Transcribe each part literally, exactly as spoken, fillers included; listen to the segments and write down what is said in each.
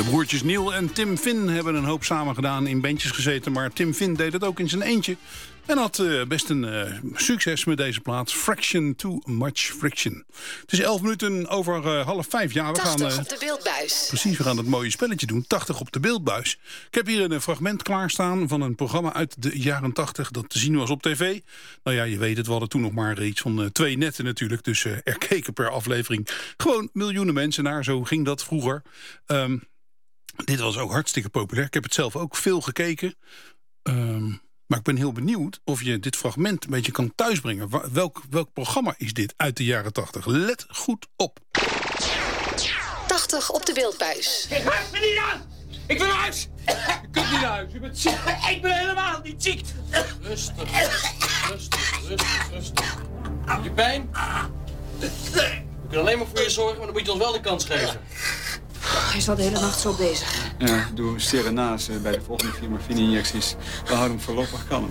Broertjes Neil en Tim Finn hebben een hoop samen gedaan, in bandjes gezeten. Maar Tim Finn deed het ook in zijn eentje. En had uh, best een uh, succes met deze plaat. Fraction Too Much Friction. Het is elf minuten over uh, half vijf. Ja, we tachtig gaan, uh, op de beeldbuis. Precies, we gaan het mooie spelletje doen. tachtig op de beeldbuis. Ik heb hier een fragment klaarstaan van een programma uit de jaren tachtig. Dat te zien was op tv. Nou ja, je weet het, we hadden toen nog maar iets van uh, twee netten natuurlijk. Dus uh, er keken per aflevering gewoon miljoenen mensen naar. Zo ging dat vroeger. Um, dit was ook hartstikke populair. Ik heb het zelf ook veel gekeken. Um, Maar ik ben heel benieuwd of je dit fragment een beetje kan thuisbrengen. Welk, welk programma is dit uit de jaren tachtig? Let goed op. tachtig op de beeldbuis. Ik raak me niet aan! Ik wil naar huis! Je kunt niet naar huis, je bent ziek. Ik ben helemaal niet ziek. Rustig, rustig, rustig, rustig. Heb je pijn? We kunnen alleen maar voor je zorgen, maar dan moet je ons wel de kans geven. Hij is al de hele nacht zo bezig. Ja, doe Serenase bij de volgende vier morfine-injecties. We houden hem voorlopig kalm.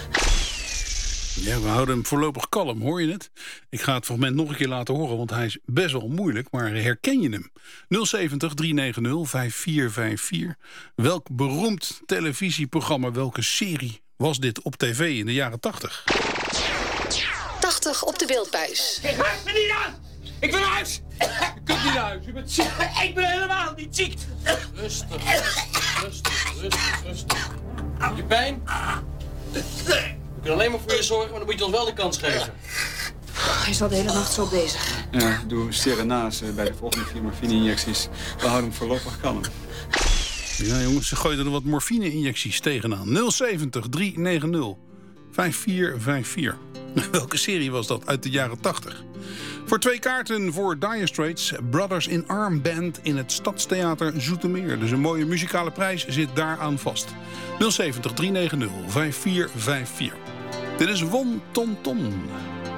Ja, we houden hem voorlopig kalm, hoor je het? Ik ga het fragment nog een keer laten horen, want hij is best wel moeilijk. Maar herken je hem? nul zeventig, drie negen nul, vijf vier vijf vier. Welk beroemd televisieprogramma, welke serie was dit op tv in de jaren tachtig? tachtig op de beeldbuis. Ik raak me niet aan! Ik wil naar huis! Je kunt niet naar huis, je bent ziek. Ik ben helemaal niet ziek. Rustig, rustig, rustig, rustig. Heb je pijn? We kunnen alleen maar voor je zorgen, maar dan moet je ons wel de kans geven. Hij is al de hele nacht zo bezig. Ja, doe Serenase bij de volgende vier morfine-injecties. We houden hem voorlopig kalm. Ja, jongens, ze gooiden er wat morfine-injecties tegenaan. nul zeventig, drie negen nul, vijf vier vijf vier. Welke serie was dat uit de jaren tachtig? Voor twee kaarten voor Dire Straits, Brothers in Arm Band in het Stadstheater Zoetermeer. Dus een mooie muzikale prijs zit daaraan vast. nul zeventig, drie negen nul, vijf vier vijf vier. Dit is Won Ton Ton.